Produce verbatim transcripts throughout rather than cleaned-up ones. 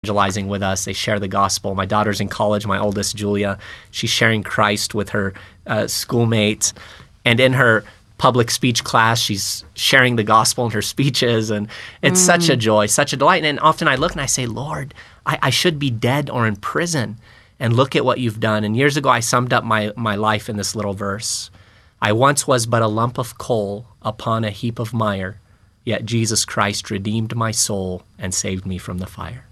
evangelizing with us. They share the gospel. My daughter's in college, my oldest, Julia. She's sharing Christ with her uh, schoolmates. And in her public speech class, she's sharing the gospel in her speeches. And it's mm. such a joy, such a delight. And often I look and I say, Lord, I, I should be dead or in prison. And look at what you've done. And years ago, I summed up my, my life in this little verse. I once was but a lump of coal upon a heap of mire, yet Jesus Christ redeemed my soul and saved me from the fire.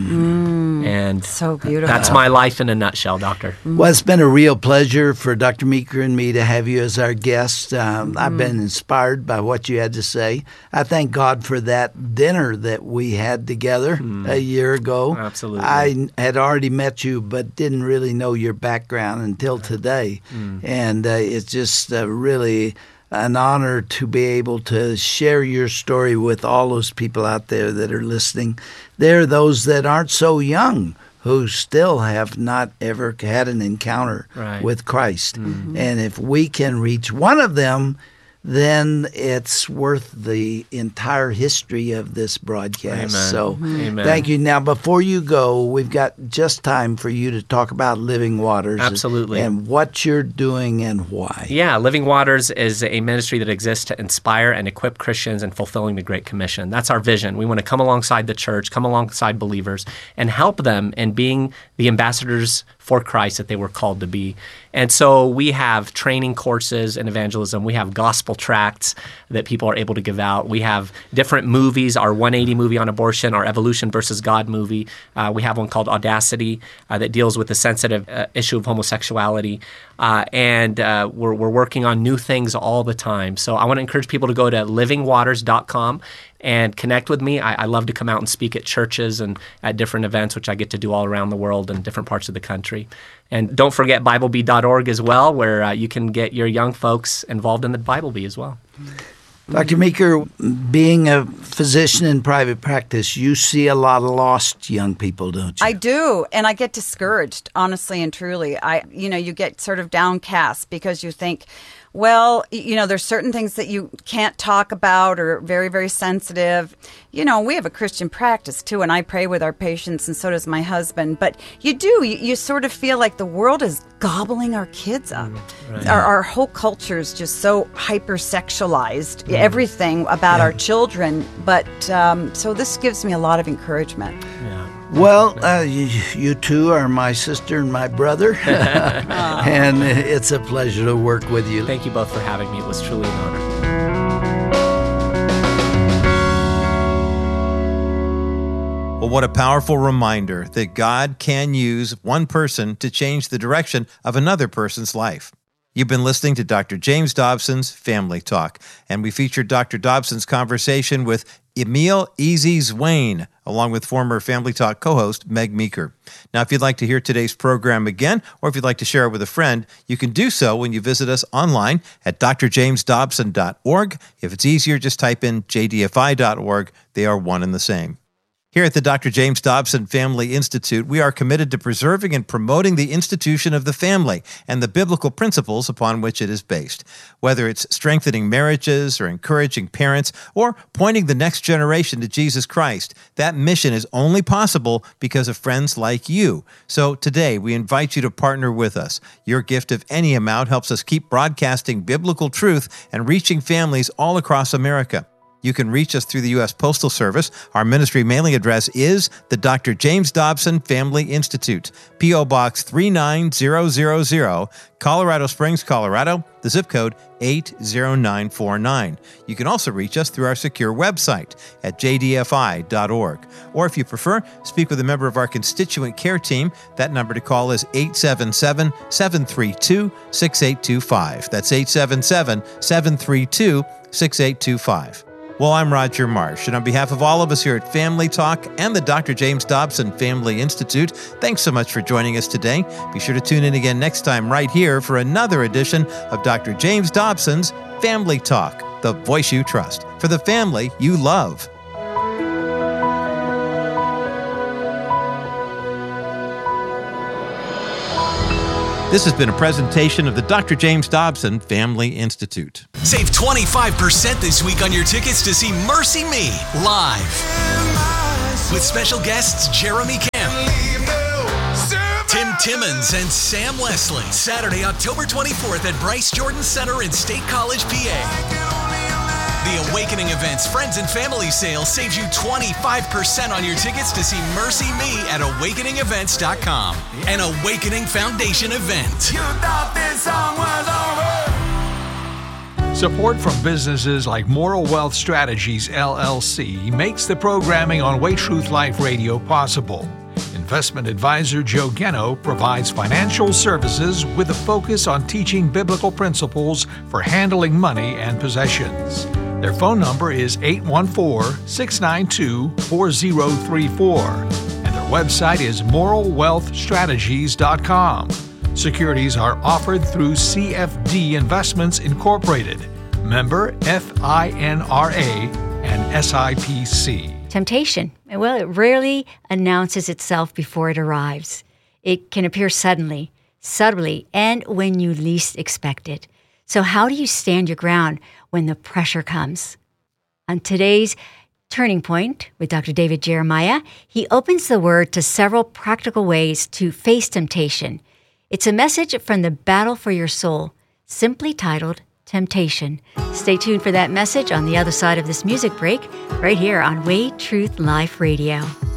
Mm. And so beautiful. That's my life in a nutshell, Doctor. Well, it's been a real pleasure for Doctor Meeker and me to have you as our guest. Um, mm. I've been inspired by what you had to say. I thank God for that dinner that we had together mm. a year ago. Absolutely. I had already met you, but didn't really know your background until today. Mm. And uh, it's just uh, really an honor to be able to share your story with all those people out there that are listening. There are those that aren't so young who still have not ever had an encounter right. with Christ. Mm-hmm. And if we can reach one of them, then it's worth the entire history of this broadcast. Amen. So Amen. Thank you. Now, before you go, we've got just time for you to talk about Living Waters. Absolutely. And what you're doing and why. Yeah, Living Waters is a ministry that exists to inspire and equip Christians in fulfilling the Great Commission. That's our vision. We want to come alongside the church, come alongside believers, and help them in being the ambassadors for Christ that they were called to be. And so we have training courses in evangelism. We have gospel tracts that people are able to give out. We have different movies, our one eighty movie on abortion, our Evolution versus God movie. Uh, we have one called Audacity uh, that deals with the sensitive uh, issue of homosexuality. Uh, and uh, we're, we're working on new things all the time. So I want to encourage people to go to living waters dot com and connect with me. I, I love to come out and speak at churches and at different events, which I get to do all around the world and different parts of the country. And don't forget Bible Bee dot org as well, where uh, you can get your young folks involved in the Bible Bee as well. Doctor Meeker, being a physician in private practice, you see a lot of lost young people, don't you? I do, and I get discouraged, honestly and truly. I, you know, you get sort of downcast because you think, well, you know, there's certain things that you can't talk about or very, very sensitive. You know, we have a Christian practice too, and I pray with our patients, and so does my husband. But you do, you, you sort of feel like the world is gobbling our kids up. Right. Our, our whole culture is just so hypersexualized, mm. everything about yeah. our children. But um, so this gives me a lot of encouragement. Yeah. Well, uh, you, you two are my sister and my brother, and it's a pleasure to work with you. Thank you both for having me. It was truly an honor. Well, what a powerful reminder that God can use one person to change the direction of another person's life. You've been listening to Doctor James Dobson's Family Talk, and we featured Doctor Dobson's conversation with Emil Easy Zwane, along with former Family Talk co-host Meg Meeker. Now, if you'd like to hear today's program again, or if you'd like to share it with a friend, you can do so when you visit us online at d r james dobson dot org. If it's easier, just type in j d f i dot org. They are one and the same. Here at the Doctor James Dobson Family Institute, we are committed to preserving and promoting the institution of the family and the biblical principles upon which it is based. Whether it's strengthening marriages or encouraging parents or pointing the next generation to Jesus Christ, that mission is only possible because of friends like you. So today, we invite you to partner with us. Your gift of any amount helps us keep broadcasting biblical truth and reaching families all across America. You can reach us through the U S Postal Service. Our ministry mailing address is the Doctor James Dobson Family Institute, P O Box three nine zero zero zero, Colorado Springs, Colorado, the zip code eight zero nine four nine. You can also reach us through our secure website at j d f i dot org. Or if you prefer, speak with a member of our constituent care team. That number to call is eight seven seven, seven three two, six eight two five. That's eight seven seven, seven three two, six eight two five. Well, I'm Roger Marsh, and on behalf of all of us here at Family Talk and the Doctor James Dobson Family Institute, thanks so much for joining us today. Be sure to tune in again next time right here for another edition of Doctor James Dobson's Family Talk, the voice you trust, for the family you love. This has been a presentation of the Doctor James Dobson Family Institute. Save twenty-five percent this week on your tickets to see Mercy Me live. with special guests Jeremy Camp, Tim Timmons, and Sam Leslie. Saturday, October twenty-fourth at Bryce Jordan Center in State College, P A. The Awakening Events Friends and Family Sale saves you twenty-five percent on your tickets to see Mercy Me at awakening events dot com. An Awakening Foundation event. You thought this song was over. Support from businesses like Moral Wealth Strategies, L L C, makes the programming on Way Truth Life Radio possible. Investment advisor Joe Geno provides financial services with a focus on teaching biblical principles for handling money and possessions. Their phone number is eight one four, six nine two, four zero three four, and their website is moral wealth strategies dot com. Securities are offered through C F D Investments Incorporated, member F I N R A, and S I P C. Temptation. Well, it rarely announces itself before it arrives. It can appear suddenly, subtly, and when you least expect it. So how do you stand your ground when the pressure comes? On today's Turning Point with Doctor David Jeremiah, he opens the Word to several practical ways to face temptation. It's a message from the Battle for Your Soul, simply titled Temptation. Stay tuned for that message on the other side of this music break, right here on Way Truth Life Radio.